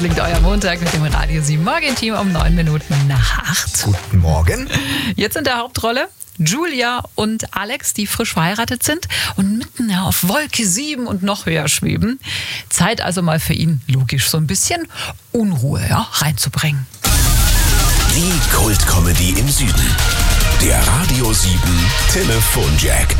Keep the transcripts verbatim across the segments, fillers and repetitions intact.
klingt euer Montag mit dem Radio sieben Morgenteam um neun Minuten nach acht. Guten Morgen. Jetzt in der Hauptrolle Julia und Alex, die frisch verheiratet sind und mitten auf Wolke sieben und noch höher schweben. Zeit also mal für ihn, logisch, so ein bisschen Unruhe ja, reinzubringen. Die Kult-Comedy im Süden. Der Radio sieben Telefonjack.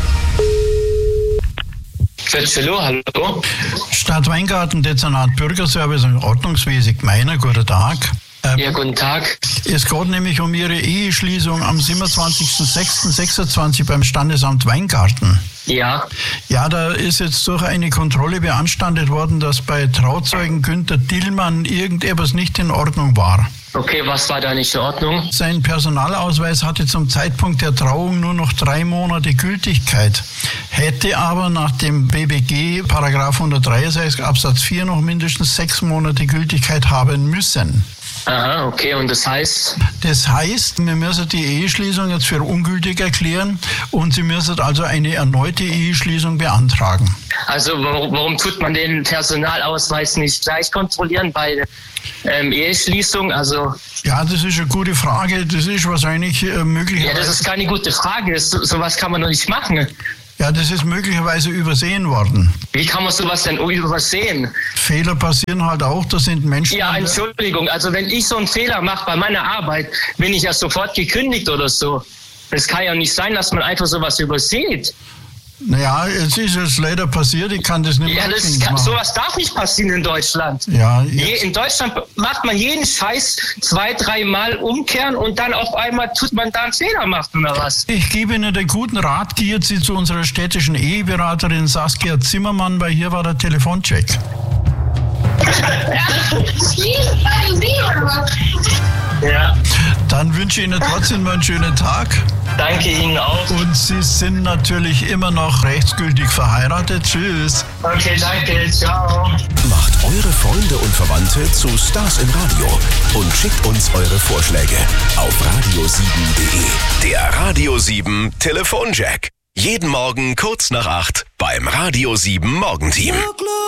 Hallo, hallo. Stadt Weingarten, Dezernat Bürgerservice und Ordnungswesen Gemeiner, guten Tag. Ähm, Ja, guten Tag. Es geht nämlich um Ihre Eheschließung am siebenundzwanzigsten sechsten sechsundzwanzig beim Standesamt Weingarten. Ja, Ja, da ist jetzt durch eine Kontrolle beanstandet worden, dass bei Trauzeugen Günther Dillmann irgendetwas nicht in Ordnung war. okay, was war da nicht in Ordnung? Sein Personalausweis hatte zum Zeitpunkt der Trauung nur noch drei Monate Gültigkeit, hätte aber nach dem B B G Paragraph hundertdreiundsechzig Absatz vier noch mindestens sechs Monate Gültigkeit haben müssen. Aha, okay, und das heißt? Das heißt, wir müssen die Eheschließung jetzt für ungültig erklären und Sie müssen also eine erneute Eheschließung beantragen. Also warum, warum tut man den Personalausweis nicht gleich kontrollieren bei ähm, Eheschließung? Also Ja, das ist eine gute Frage. Das ist wahrscheinlich äh, ja, möglicherweise... das ist keine gute Frage. So, sowas kann man doch nicht machen. Ja, das ist möglicherweise übersehen worden. Wie kann man sowas denn übersehen? Fehler passieren halt auch, da sind Menschen... Ja, Entschuldigung, also wenn ich so einen Fehler mache bei meiner Arbeit, bin ich ja sofort gekündigt oder so. Es kann ja nicht sein, dass man einfach sowas übersieht. Naja, es ist jetzt leider passiert, ich kann das nicht Ja, mehr das rückgängig kann, machen. sowas darf nicht passieren in Deutschland. Ja, Je, jetzt, in Deutschland macht man jeden Scheiß zwei, dreimal umkehren und dann auf einmal tut man da einen Fehler machen oder was? ich gebe Ihnen den guten Rat, geht Sie zu unserer städtischen Eheberaterin Saskia Zimmermann, weil hier war der Telefoncheck. Ja, Dann wünsche ich Ihnen trotzdem mal einen schönen Tag. danke Ihnen auch. Und Sie sind natürlich immer noch rechtsgültig verheiratet. Tschüss. Okay, danke, ciao. Macht eure Freunde und Verwandte zu Stars im Radio und schickt uns eure Vorschläge auf radio sieben punkt de. Der Radio sieben Telefonjack. Jeden Morgen kurz nach acht beim Radio sieben Morgenteam.